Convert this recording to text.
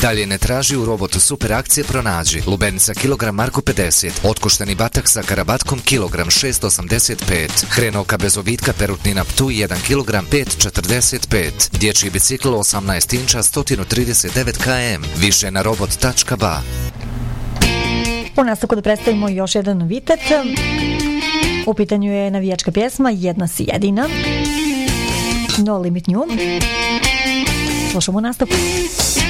Dalje ne traži u robotu super akcije pronađi. Lubenica kilogram Marko 50, otkušteni batak sa karabatkom kilogram 685, hrenovka bez obitka perutnina Ptuj 1 kilogram 5,45, dječji bicikl 18 inča 139 km, više na robot.ba. U nastavku da predstavimo još jedan novitet. U pitanju je navijačka pjesma Jedna si jedina, No Limit Nju. Slušamo nastavku.